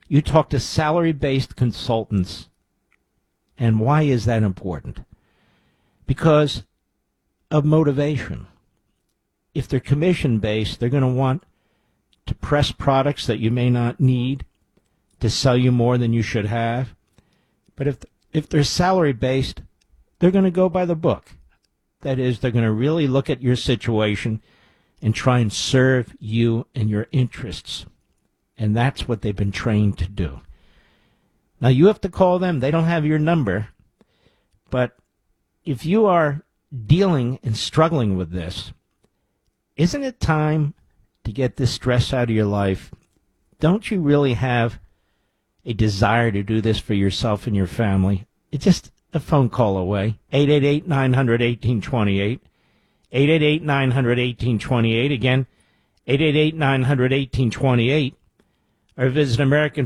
You talk to salary-based consultants. And why is that important? Because of motivation. If they're commission-based, they're going to want to press products that you may not need to sell you more than you should have. But if they're salary-based, they're going to go by the book. That is, they're going to really look at your situation and try and serve you and your interests. And that's what they've been trained to do. Now, you have to call them. They don't have your number. But if you are dealing and struggling with this, isn't it time to get this stress out of your life? Don't you really have a desire to do this for yourself and your family? It's just a phone call away. 888-900-1828. 888-900-1828. Again, 888-900-1828. Or visit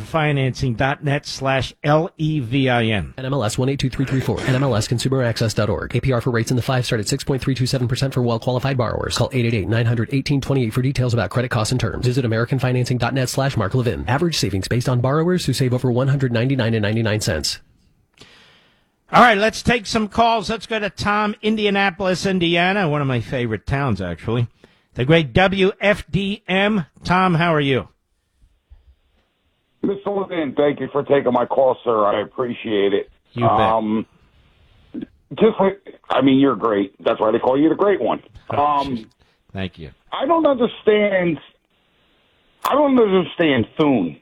AmericanFinancing.net/LEVIN. NMLS 182334. NMLSConsumerAccess.org. APR for rates in the 5 start at 6.327% for well-qualified borrowers. Call 888-900-1828 for details about credit costs and terms. Visit AmericanFinancing.net/Mark Levin. Average savings based on borrowers who save over $199.99. All right, let's take some calls. Let's go to Tom, Indianapolis, Indiana, one of my favorite towns, actually. The great WFDM. Tom, how are you? Mr. Levin, thank you for taking my call, sir. I appreciate it. You bet. You're great. That's why they call you the great one. Thank you. I don't understand Thune.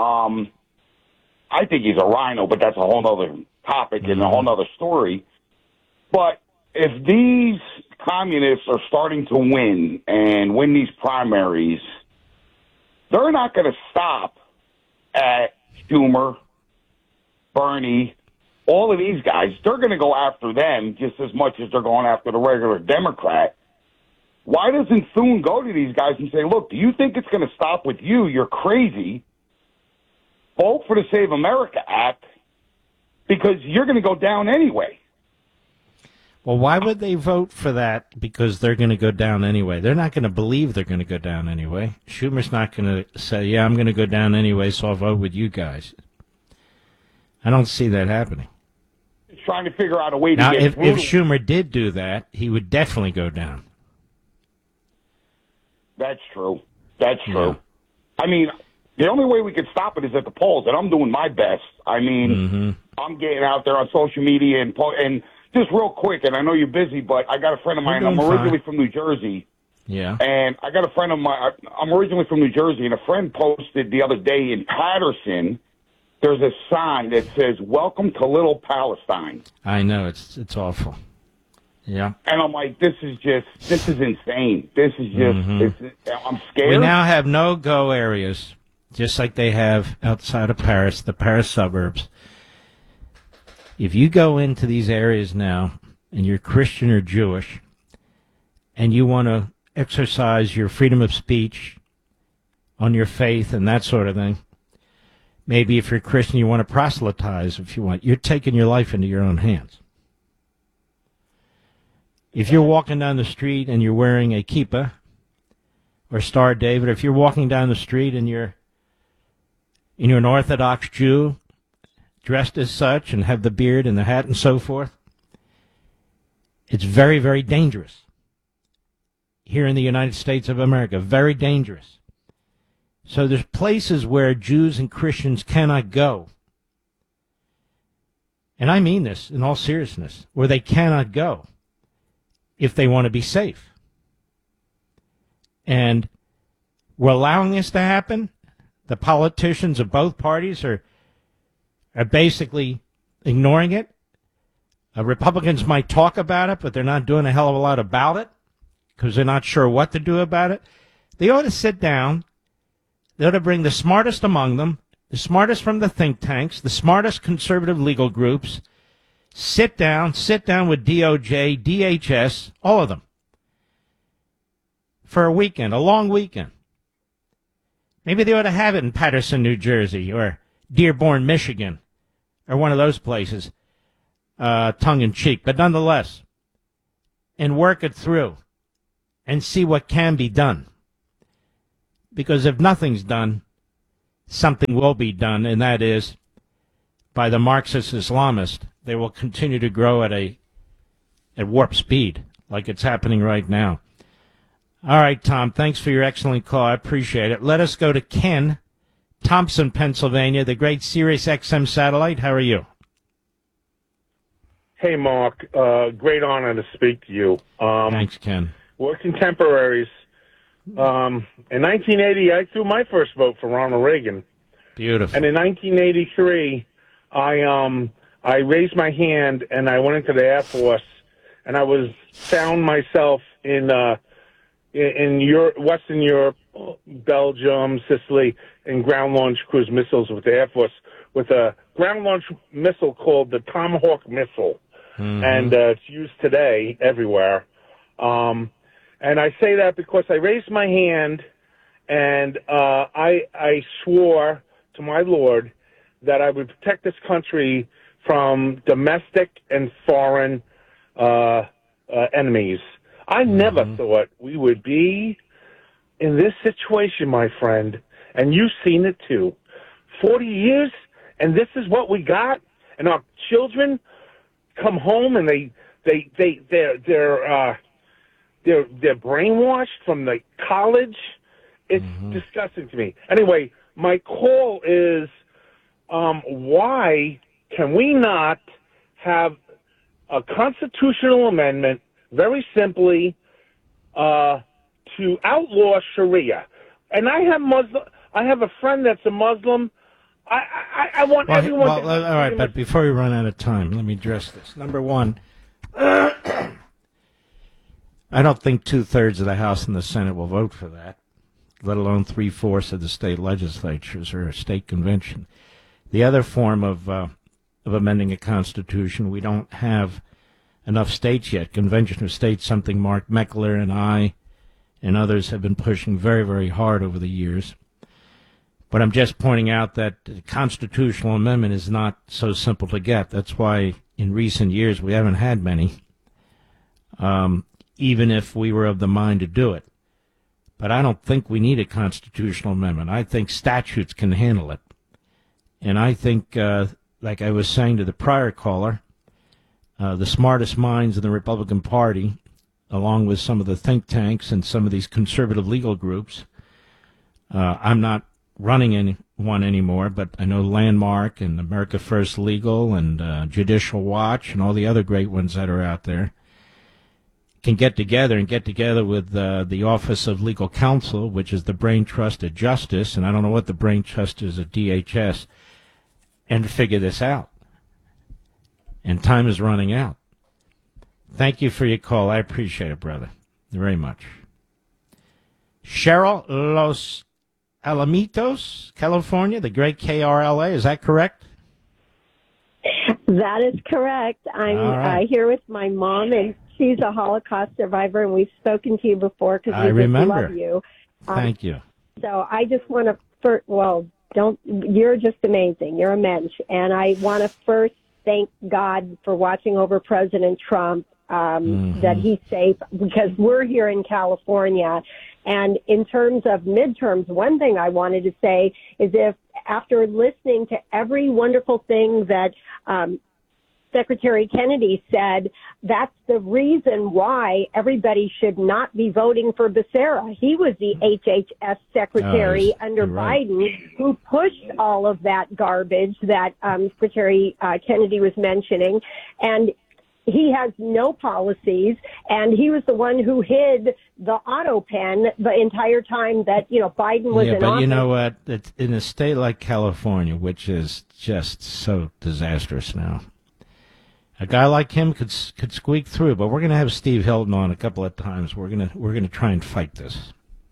I think he's a rhino, but that's a whole other topic and a whole other story. But if these communists are starting to win and win these primaries, they're not going to stop at Schumer, Bernie, all of these guys. They're going to go after them just as much as they're going after the regular Democrat. Why doesn't Thune go to these guys and say, look, do you think it's going to stop with you? You're crazy. Vote for the Save America Act because you're going to go down anyway. Well, why would they vote for that? Because they're going to go down anyway. They're not going to believe they're going to go down anyway. Schumer's not going to say, yeah, I'm going to go down anyway, so I'll vote with you guys. I don't see that happening. He's trying to figure out a way to now, get if Schumer did do that, he would definitely go down. That's true. That's true. Yeah. The only way we can stop it is at the polls, and I'm doing my best. I'm getting out there on social media and just real quick, and I know you're busy, but I got a friend of mine. I'm originally from New Jersey. Yeah. And I got a friend of mine. I'm originally from New Jersey, and a friend posted the other day in Patterson, there's a sign that says, "Welcome to Little Palestine." I know. It's awful. Yeah. And I'm like, this is insane. This is just, I'm scared. We now have no-go areas, just like they have outside of Paris, the Paris suburbs. If you go into these areas now, and you're Christian or Jewish, and you want to exercise your freedom of speech on your faith and that sort of thing, maybe if you're Christian, you want to proselytize if you want, you're taking your life into your own hands. If you're walking down the street and you're wearing a kippah or Star of David, if you're walking down the street and you're an Orthodox Jew, dressed as such and have the beard and the hat and so forth, it's very, very dangerous. Here in the United States of America, very dangerous. So there's places where Jews and Christians cannot go. And I mean this in all seriousness, where they cannot go if they want to be safe. And we're allowing this to happen. The politicians of both parties are basically ignoring it. Republicans might talk about it, but they're not doing a hell of a lot about it because they're not sure what to do about it. They ought to sit down. They ought to bring the smartest among them, the smartest from the think tanks, the smartest conservative legal groups. Sit down with DOJ, DHS, all of them, for a weekend, a long weekend. Maybe they ought to have it in Patterson, New Jersey, or Dearborn, Michigan, or one of those places, tongue-in-cheek, but nonetheless, and work it through and see what can be done. Because if nothing's done, something will be done, and that is by the Marxist Islamists. They will continue to grow at warp speed, like it's happening right now. All right, Tom, thanks for your excellent call. I appreciate it. Let us go to Ken, Thompson, Pennsylvania, the great Sirius XM satellite. How are you? Hey, Mark. Great honor to speak to you. Thanks, Ken. We're contemporaries. In 1980, I threw my first vote for Ronald Reagan. Beautiful. And in 1983, I raised my hand and I went into the Air Force, and I found myself in Europe, Western Europe, Belgium, Sicily, in ground launch cruise missiles with the Air Force, with a ground launch missile called the Tomahawk missile. Mm-hmm. And it's used today everywhere. And I say that because I raised my hand and I swore to my Lord that I would protect this country from domestic and foreign enemies. I never thought we would be in this situation, my friend, and you've seen it too. 40 years, and this is what we got, and our children come home and they're brainwashed from the college. It's disgusting to me. Anyway, my call is, why can we not have a constitutional amendment, very simply, to outlaw Sharia? And I have a friend that's a Muslim. I want everyone to... All right, but before we run out of time, let me address this. Number one, I don't think 2/3 of the House and the Senate will vote for that, let alone 3/4 of the state legislatures or a state convention. The other form of amending a constitution, we don't have enough states yet. Convention of States, something Mark Meckler and I and others have been pushing very, very hard over the years. But I'm just pointing out that the constitutional amendment is not so simple to get. That's why in recent years we haven't had many, even if we were of the mind to do it. But I don't think we need a constitutional amendment. I think statutes can handle it. And I think, like I was saying to the prior caller, the smartest minds in the Republican Party, along with some of the think tanks and some of these conservative legal groups, I'm not running one anymore, but I know Landmark and America First Legal and Judicial Watch and all the other great ones that are out there can get together with the Office of Legal Counsel, which is the brain trust at Justice, and I don't know what the brain trust is at DHS, and figure this out. And time is running out. Thank you for your call. I appreciate it, brother, very much. Cheryl, Los Alamitos, California, the great KRLA. Is that correct? That is correct. I'm here with my mom, and she's a Holocaust survivor, and we've spoken to you before because we just love you. Thank you. So I just want to, you're just amazing. You're a mensch. And I want to first thank God for watching over President Trump, that he's safe, because we're here in California. And in terms of midterms, one thing I wanted to say is if after listening to every wonderful thing that Secretary Kennedy said, that's the reason why everybody should not be voting for Becerra. He was the HHS secretary under Biden who pushed all of that garbage that Secretary Kennedy was mentioning. And he has no policies, and he was the one who hid the auto pen the entire time that, Biden was in office. Yeah, but you know what? It's in a state like California, which is just so disastrous now, a guy like him could squeak through. But we're going to have Steve Hilton on a couple of times. We're gonna try and fight this.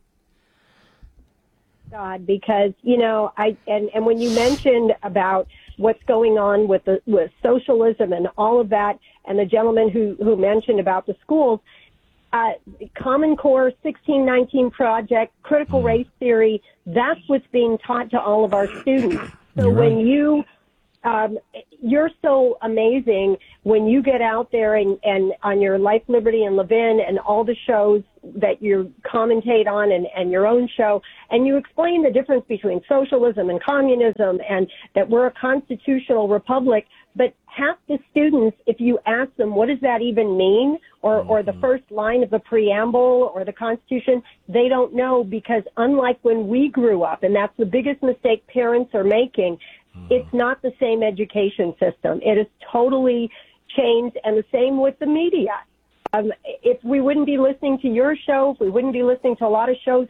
God, because and when you mentioned about what's going on with socialism and all of that, and the gentleman who mentioned about the schools, Common Core 1619 Project, critical race theory, that's what's being taught to all of our students. So when you you're so amazing when you get out there and on your Life, Liberty, and Levin and all the shows that you commentate on and your own show, and you explain the difference between socialism and communism and that we're a constitutional republic. But half the students, if you ask them, what does that even mean? Or the first line of the preamble or the Constitution, they don't know, because unlike when we grew up, and that's the biggest mistake parents are making, it's not the same education system. It is totally changed, and the same with the media. If we wouldn't be listening to your show, if we wouldn't be listening to a lot of shows